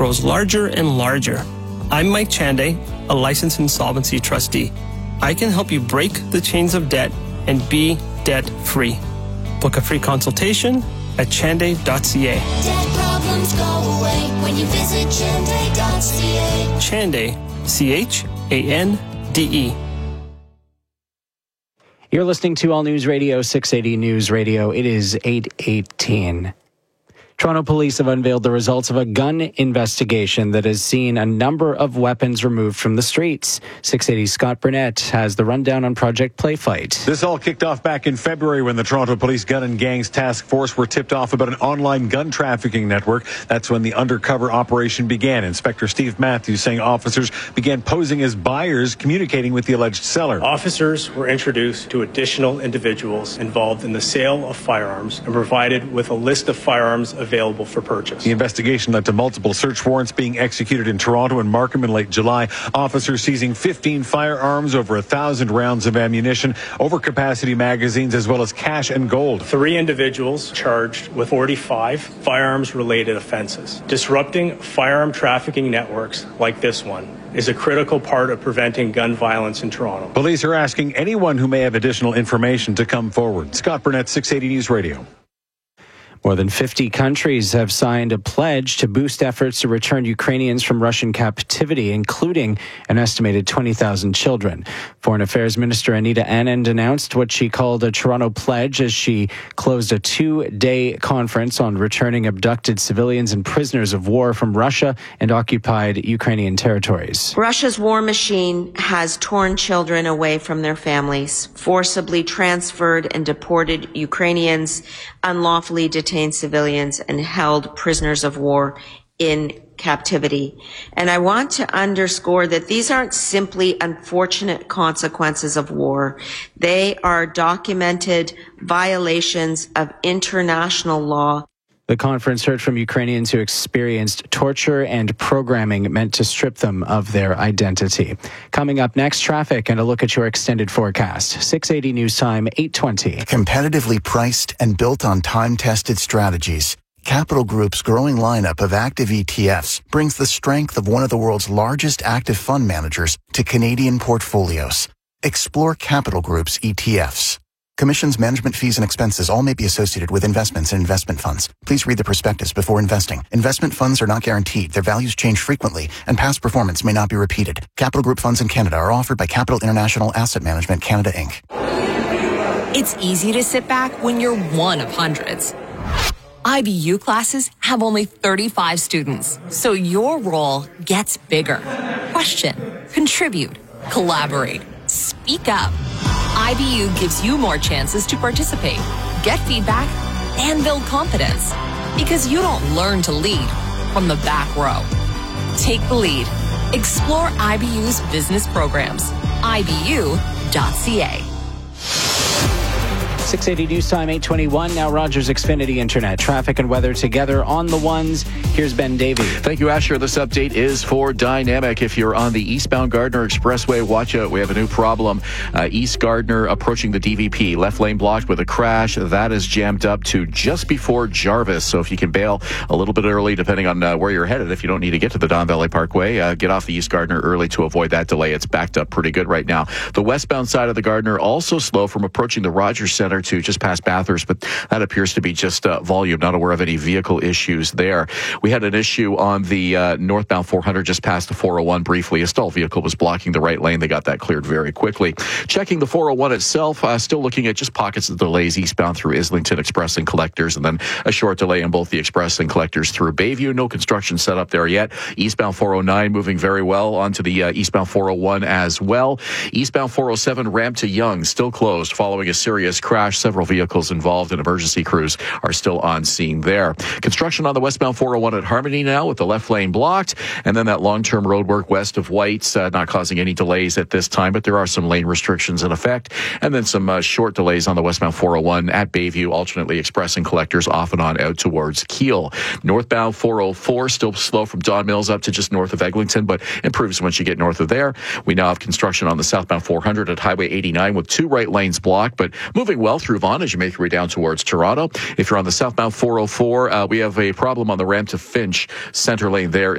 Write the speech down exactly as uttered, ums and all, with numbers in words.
grows larger and larger. I'm Mike Chanday, a licensed insolvency trustee. I can help you break the chains of debt and be debt-free. Book a free consultation at chanday dot c a. Debt problems go away when you visit chanday dot c a. Chanday, C H A N D E. You're listening to All News Radio, six eighty News Radio. It is eight eighteen. Toronto police have unveiled the results of a gun investigation that has seen a number of weapons removed from the streets. six eighty's Scott Burnett has the rundown on Project Playfight. This all kicked off back in February when the Toronto Police Gun and Gangs Task Force were tipped off about an online gun trafficking network. That's when the undercover operation began. Inspector Steve Matthews saying officers began posing as buyers, communicating with the alleged seller. Officers were introduced to additional individuals involved in the sale of firearms and provided with a list of firearms available available for purchase. The investigation led to multiple search warrants being executed in Toronto and Markham in late July. Officers seizing fifteen firearms, over a thousand rounds of ammunition, overcapacity magazines, as well as cash and gold. Three individuals charged with forty-five firearms-related offenses. Disrupting firearm trafficking networks like this one is a critical part of preventing gun violence in Toronto. Police are asking anyone who may have additional information to come forward. Scott Burnett, six eighty News Radio. More than fifty countries have signed a pledge to boost efforts to return Ukrainians from Russian captivity, including an estimated twenty thousand children. Foreign Affairs Minister Anita Anand announced what she called a Toronto pledge as she closed a two-day conference on returning abducted civilians and prisoners of war from Russia and occupied Ukrainian territories. Russia's war machine has torn children away from their families, forcibly transferred and deported Ukrainians, unlawfully detained civilians, and held prisoners of war in captivity. And I want to underscore that these aren't simply unfortunate consequences of war. They are documented violations of international law. The conference heard from Ukrainians who experienced torture and programming meant to strip them of their identity. Coming up next, traffic and a look at your extended forecast. six eighty News Time, eight twenty. Competitively priced and built on time-tested strategies, Capital Group's growing lineup of active E T Fs brings the strength of one of the world's largest active fund managers to Canadian portfolios. Explore Capital Group's E T Fs. Commissions, management fees, and expenses all may be associated with investments and investment funds. Please read the prospectus before investing. Investment funds are not guaranteed. Their values change frequently, and past performance may not be repeated. Capital Group funds in Canada are offered by Capital International Asset Management Canada, Incorporated. It's easy to sit back when you're one of hundreds. I B U classes have only thirty-five students, so your role gets bigger. Question, contribute, collaborate, speak up. I B U gives you more chances to participate, get feedback, and build confidence. Because you don't learn to lead from the back row. Take the lead. Explore I B U's business programs. I B U dot C A. six eighty News Time, eight twenty-one. Now Rogers Xfinity Internet. Traffic and weather together on the ones. Here's Ben Davey. Thank you, Asher. This update is for Dynamic. If you're on the eastbound Gardner Expressway, watch out. We have a new problem. Uh, East Gardner approaching the D V P. Left lane blocked with a crash. That is jammed up to just before Jarvis. So if you can bail a little bit early, depending on uh, where you're headed, if you don't need to get to the Don Valley Parkway, uh, get off the East Gardner early to avoid that delay. It's backed up pretty good right now. The westbound side of the Gardner also slow from approaching the Rogers Center to just past Bathurst, but that appears to be just uh, volume. Not aware of any vehicle issues there. We had an issue on the uh, northbound four hundred just past the four oh one briefly. A stalled vehicle was blocking the right lane. They got that cleared very quickly. Checking the four oh one itself, uh, still looking at just pockets of delays eastbound through Islington Express and Collectors, and then a short delay in both the Express and Collectors through Bayview. No construction set up there yet. Eastbound four oh nine moving very well onto the uh, eastbound four oh one as well. Eastbound four oh seven ramp to Yonge still closed following a serious crash. Several vehicles involved and emergency crews are still on scene there. Construction on the westbound four oh one at Harmony now with the left lane blocked, and then that long-term road work west of White's uh, not causing any delays at this time, but there are some lane restrictions in effect, and then some uh, short delays on the westbound four oh one at Bayview, alternately Express and Collectors off and on out towards Keele. Northbound four oh four still slow from Don Mills up to just north of Eglinton, but improves once you get north of there. We now have construction on the southbound four hundred at Highway eighty-nine with two right lanes blocked, but moving well through Vaughan as you make your way down towards Toronto. If you're on the southbound four oh four, uh, we have a problem on the ramp to Finch. Center lane there